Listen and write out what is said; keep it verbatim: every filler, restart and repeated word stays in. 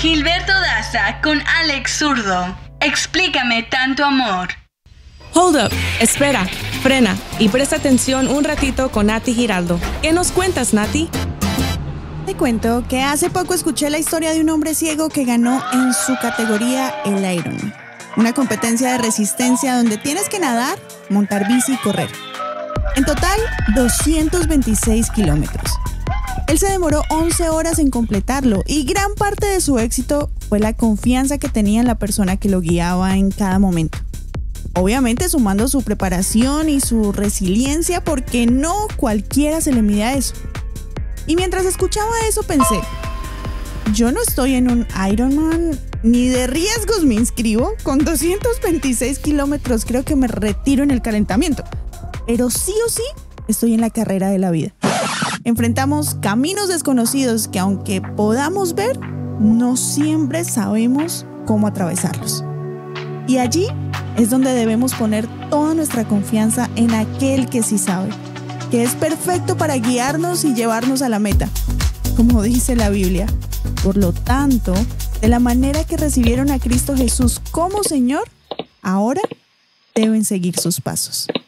Gilberto Daza con Alex Zurdo. Explícame tanto amor. Hold up, espera, frena y presta atención un ratito con Nati Giraldo. ¿Qué nos cuentas, Nati? Te cuento que hace poco escuché la historia de un hombre ciego que ganó en su categoría el Ironman, una competencia de resistencia donde tienes que nadar, montar bici y correr. En total, doscientos veintiséis kilómetros. Él se demoró once horas en completarlo y gran parte de su éxito fue la confianza que tenía en la persona que lo guiaba en cada momento. Obviamente sumando su preparación y su resiliencia, porque no cualquiera se le mide a eso. Y mientras escuchaba eso pensé, yo no estoy en un Ironman, ni de riesgos me inscribo. Con doscientos veintiséis kilómetros creo que me retiro en el calentamiento. Pero sí o sí estoy en la carrera de la vida. Enfrentamos caminos desconocidos que, aunque podamos ver, no siempre sabemos cómo atravesarlos. Y allí es donde debemos poner toda nuestra confianza en aquel que sí sabe, que es perfecto para guiarnos y llevarnos a la meta, como dice la Biblia. Por lo tanto, de la manera que recibieron a Cristo Jesús como Señor, ahora deben seguir sus pasos.